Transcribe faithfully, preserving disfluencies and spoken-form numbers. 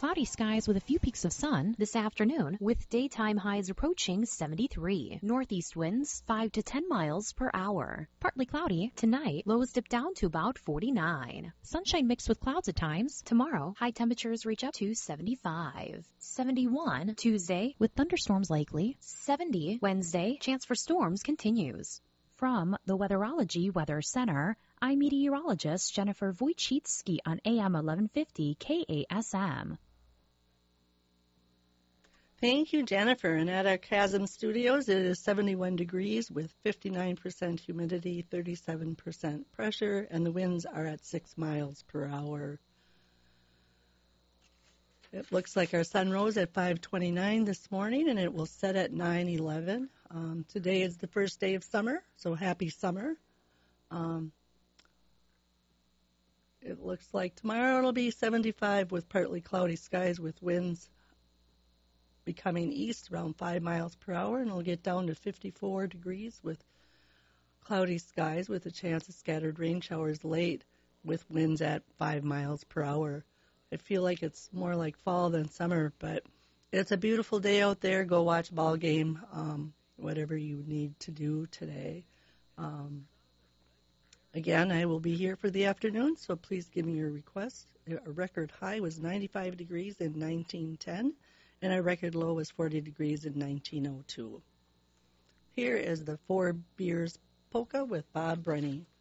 Cloudy skies with a few peaks of sun this afternoon, with daytime highs approaching seventy-three. Northeast winds five to ten miles per hour. Partly cloudy tonight, lows dip down to about forty-nine. Sunshine mixed with clouds at times. Tomorrow, high temperatures reach up to seventy-five. seventy-one Tuesday with thunderstorms likely. seventy Wednesday, chance for storms continues. From the Weatherology Weather Center, I'm meteorologist Jennifer Wojcicki on A M eleven fifty K A S M. Thank you, Jennifer. And at our Chasm Studios, it is seventy-one degrees with fifty-nine percent humidity, thirty-seven percent pressure, and the winds are at six miles per hour. It looks like our sun rose at five twenty-nine this morning, and it will set at nine eleven. Um, today is the first day of summer, so happy summer. Um, it looks like tomorrow it'll be seventy-five with partly cloudy skies with winds becoming east around five miles per hour, and it'll get down to fifty-four degrees with cloudy skies with a chance of scattered rain showers late with winds at five miles per hour. I feel like it's more like fall than summer, but it's a beautiful day out there. Go watch a ball game, um, whatever you need to do today. Um, again, I will be here for the afternoon, so please give me your request. A record high was ninety-five degrees in nineteen ten, and our record low was forty degrees in nineteen oh two. Here is the Four Beers Polka with Bob Brenny.